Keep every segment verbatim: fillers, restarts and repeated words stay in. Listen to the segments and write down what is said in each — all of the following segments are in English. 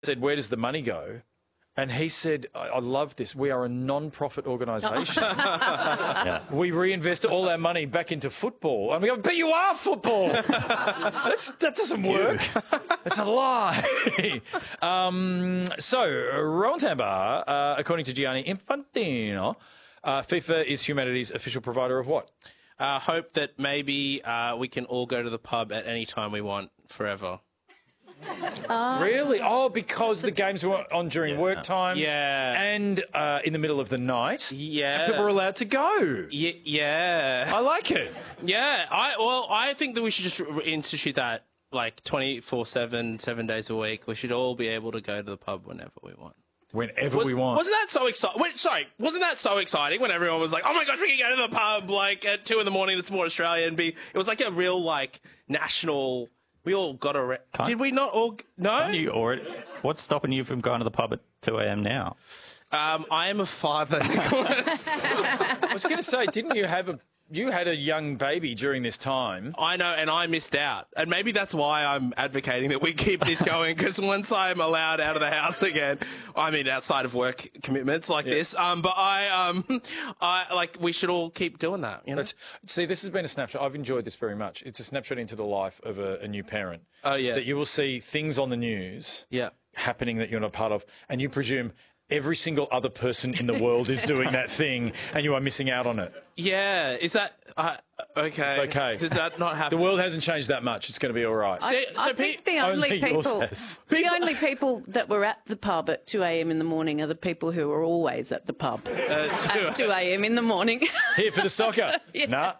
said, where does the money go? And he said, I, I love this. We are a non-profit organisation. yeah. We reinvest all our money back into football. And we go, but you are football. That's, that doesn't work. It's a lie. um, so, Rowan Thambar, uh, according to Gianni Infantino, uh, FIFA is humanity's official provider of what? Uh, hope that maybe uh, we can all go to the pub at any time we want forever. Uh, really? Oh, because the games were on during yeah. work times yeah. and uh, in the middle of the night. Yeah. And people are allowed to go. Yeah. yeah. I like it. Yeah. I Well, I think that we should just institute that like twenty-four seven, seven days a week. We should all be able to go to the pub whenever we want. Whenever was, we want. Wasn't that so exciting? Sorry, wasn't that so exciting when everyone was like, "Oh my gosh, we can go to the pub like at two in the morning to support Australia," and be? It was like a real like national. We all got a. Re- Did we not all? No. Can't you or it, what's stopping you from going to the pub at two a m now? Um, I am a father, Nicholas. I was going to say, didn't you have a? You had a young baby during this time. I know, and I missed out. And maybe that's why I'm advocating that we keep this going, because once I'm allowed out of the house again, I mean, outside of work commitments like yeah. this, um, but I, um, I like, we should all keep doing that, you know? That's, see, this has been a snapshot. I've enjoyed this very much. It's a snapshot into the life of a, a new parent. Oh, yeah. That you will see things on the news yeah. happening that you're not part of, and you presume every single other person in the world is doing that thing, and you are missing out on it. Yeah, is that uh, okay? It's okay. Did that not happen? The world hasn't changed that much. It's going to be all right. I, so, I so think the only, only people, the only people that were at the pub at two a m in the morning are the people who are always at the pub uh, at two a m in the morning. Here for the soccer? Nah.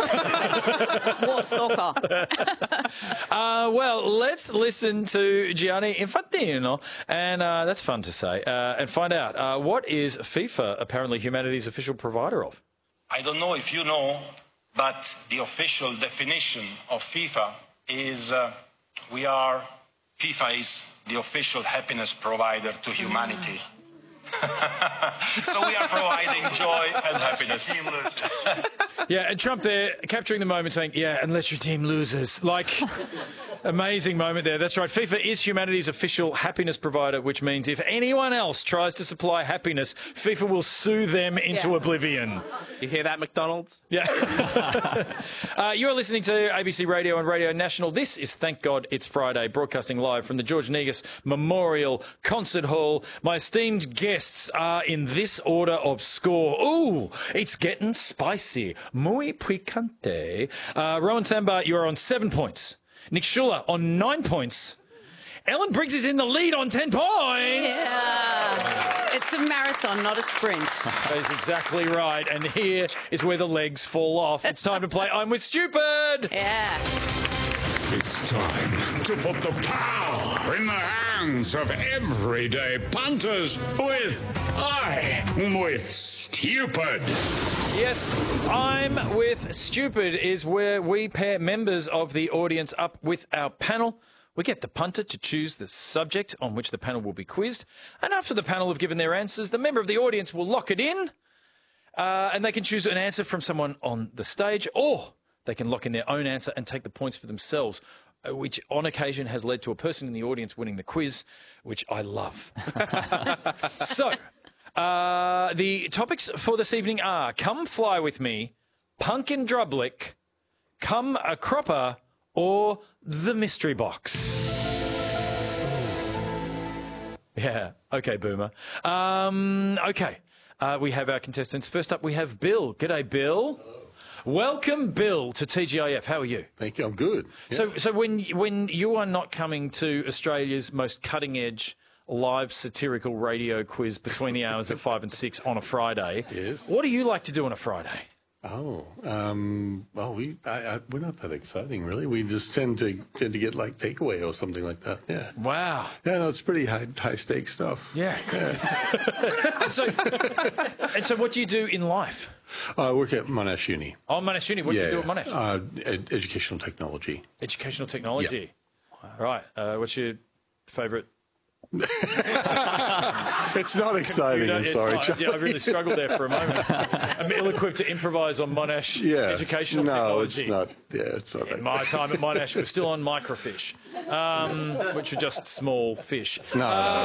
What soccer? uh, well, let's listen to Gianni Infantino, and uh, that's fun to say, uh, and find out uh, what is FIFA apparently humanity's official provider of. I don't know if you know, but the official definition of FIFA is uh, we are, FIFA is the official happiness provider to humanity. So we are providing joy and happiness. Yeah, and Trump there capturing the moment saying, yeah, unless your team loses. Like, amazing moment there. That's right. FIFA is humanity's official happiness provider, which means if anyone else tries to supply happiness, FIFA will sue them into yeah. oblivion. You hear that, McDonald's? Yeah. uh, you're listening to A B C Radio and Radio National. This is Thank God It's Friday, broadcasting live from the George Negus Memorial Concert Hall. My esteemed guests are in this order of score. Ooh, it's getting spicy. Muy picante. Uh, Rowan Thambar, you are on seven points. Nick Schuller on nine points. Ellen Briggs is in the lead on ten points. Yeah. It's a marathon, not a sprint. That is exactly right. And here is where the legs fall off. It's time to play I'm With Stupid. Yeah. It's time to put the power in the hands of everyday punters with I'm With Stupid. Yes, I'm With Stupid is where we pair members of the audience up with our panel. We get the punter to choose the subject on which the panel will be quizzed. And after the panel have given their answers, the member of the audience will lock it in. Uh, and they can choose an answer from someone on the stage, or they can lock in their own answer and take the points for themselves, which on occasion has led to a person in the audience winning the quiz, which I love. So, uh, the topics for this evening are Come Fly With Me, Pumpkin Drublick, Come a Cropper, or The Mystery Box. Yeah, okay, Boomer. Um, okay, uh, we have our contestants. First up, we have Bill. G'day, Bill. Hello. Welcome, Bill, to T G I F. How are you? Thank you. I'm good. Yeah. So, so when when you are not coming to Australia's most cutting-edge live satirical radio quiz between the hours of five and six on a Friday, yes. What do you like to do on a Friday? Oh, um, well, we I, I, we're not that exciting, really. We just tend to tend to get like takeaway or something like that. Yeah. Wow. Yeah, no, it's pretty high high stakes stuff. Yeah. yeah. and so, and so, what do you do in life? I work at Monash Uni. Oh, Monash Uni. What yeah, do you do at Monash? Uh, ed educational technology. Educational technology. Yeah. Right. Uh, what's your favourite? It's not exciting. I'm It's sorry. not- yeah, I really struggled there for a moment. I'm ill-equipped to improvise on Monash Yeah. educational No, technology. it's not. Yeah, it's not. In that my time at Monash, we were still on microfish, um, which are just small fish. No, no.